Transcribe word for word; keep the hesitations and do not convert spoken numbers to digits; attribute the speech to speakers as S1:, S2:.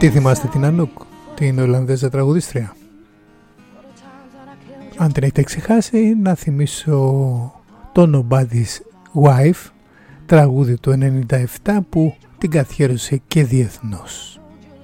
S1: Τι θυμάστε την Ανούκ, την Ολλανδέζα τραγουδίστρια? Αν την έχετε ξεχάσει, να θυμίσω το Nobody's Wife, τραγούδι του ενενήντα επτά που την καθιέρωσε και διεθνώς.